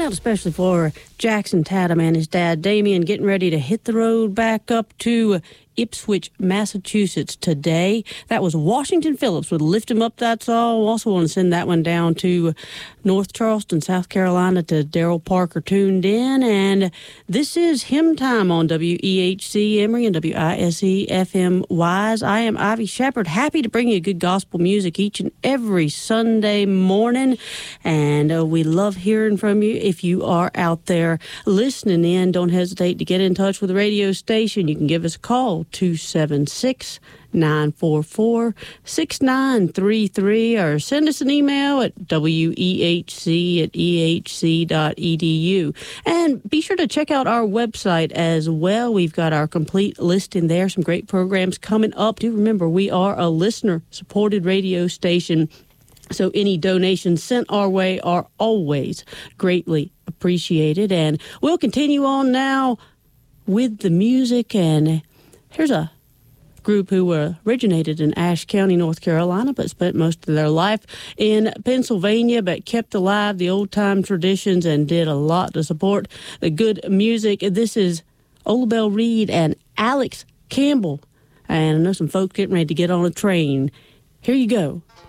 out especially for Jackson Tatum and his dad, Damien, getting ready to hit the road back up to Ipswich, Massachusetts today. That was Washington Phillips with Lift 'Em Up, That's All. Also want to send that one down to North Charleston, South Carolina, to Daryl Parker tuned in. And this is Hymn Time on WEHC Emory and WISE FM Wise. I am Ivy Shepard, happy to bring you good gospel music each and every Sunday morning. And we love hearing from you. If you are out there listening in, don't hesitate to get in touch with the radio station. You can give us a call, 276-944-6933, or send us an email at wehc@ehc.edu. And be sure to check out our website as well. We've got our complete listing there, some great programs coming up. Do remember, we are a listener-supported radio station, so any donations sent our way are always greatly appreciated. And we'll continue on now with the music. And here's a group who originated in Ashe County, North Carolina, but spent most of their life in Pennsylvania, but kept alive the old-time traditions and did a lot to support the good music. This is Olabelle Reed and Alex Campbell. And I know some folks getting ready to get on a train. Here you go.